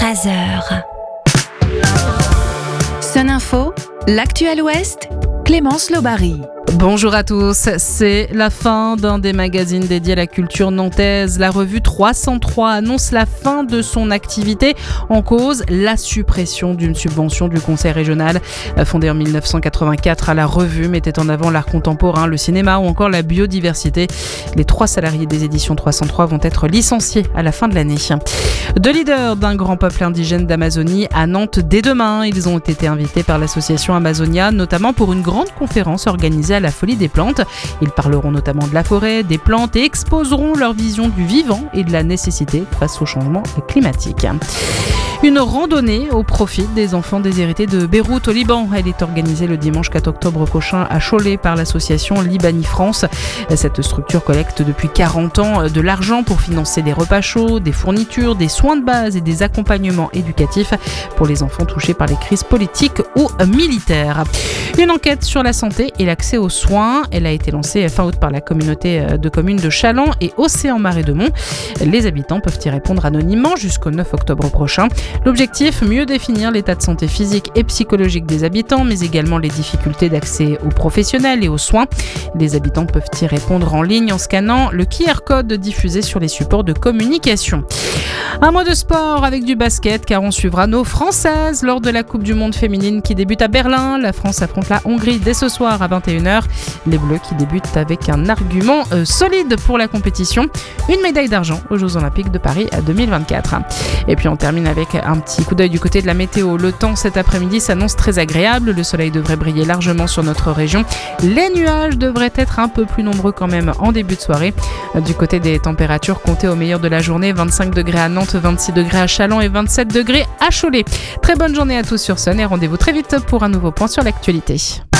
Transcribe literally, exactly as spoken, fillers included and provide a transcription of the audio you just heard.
treize heures. Sun Info, l'actuel Ouest, Clémence Lobary. Bonjour à tous, c'est la fin d'un des magazines dédiés à la culture nantaise. La revue trois cent trois annonce la fin de son activité, en cause la suppression d'une subvention du conseil régional. Fondée en dix-neuf cent quatre-vingt-quatre, la revue mettait en avant l'art contemporain, le cinéma ou encore la biodiversité. Les trois salariés des éditions trois cent trois vont être licenciés à la fin de l'année. Deux leaders d'un grand peuple indigène d'Amazonie à Nantes dès demain. Ils ont été invités par l'association Amazonia, notamment pour une grande conférence organisée à la Folie des Plantes. Ils parleront notamment de la forêt, des plantes et exposeront leur vision du vivant et de la nécessité face au changement climatique. Une randonnée au profit des enfants déshérités de Beyrouth au Liban. Elle est organisée le dimanche quatre octobre prochain à Cholet par l'association Libani France. Cette structure collecte depuis quarante ans de l'argent pour financer des repas chauds, des fournitures, des soins de base et des accompagnements éducatifs pour les enfants touchés par les crises politiques ou militaires. Une enquête sur la santé et l'accès aux soins. Elle a été lancée fin août par la communauté de communes de Chaland et Océan-Marais de Mont. Les habitants peuvent y répondre anonymement jusqu'au neuf octobre prochain. L'objectif, mieux définir l'état de santé physique et psychologique des habitants, mais également les difficultés d'accès aux professionnels et aux soins. Les habitants peuvent y répondre en ligne en scannant le Q R code diffusé sur les supports de communication. Un mot de sport avec du basket, car on suivra nos Françaises lors de la Coupe du Monde féminine qui débute à Berlin. La France affronte la Hongrie dès ce soir à vingt et une heures. Les Bleus qui débutent avec un argument euh, solide pour la compétition. Une médaille d'argent aux Jeux Olympiques de Paris à deux mille vingt-quatre. Et puis on termine avec un petit coup d'œil du côté de la météo. Le temps cet après-midi s'annonce très agréable. Le soleil devrait briller largement sur notre région. Les nuages devraient être un peu plus nombreux quand même en début de soirée. Du côté des températures, comptez au meilleur de la journée, vingt-cinq degrés à Nantes, vingt-six degrés à Châlons et vingt-sept degrés à Cholet. Très bonne journée à tous sur Sun et rendez-vous très vite pour un nouveau point sur l'actualité.